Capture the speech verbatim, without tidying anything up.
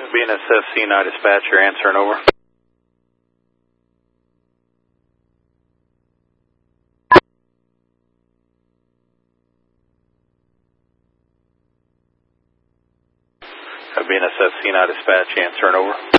B N S F C nine dispatcher, answering over. B N S F C nine dispatch, answering over.